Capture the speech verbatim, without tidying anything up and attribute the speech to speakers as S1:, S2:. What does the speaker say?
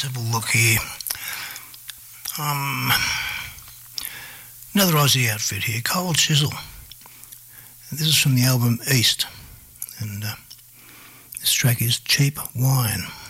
S1: have a look here. Um, another Aussie outfit here, Cold Chisel. This is from the album East, and uh, this track is Cheap Wine.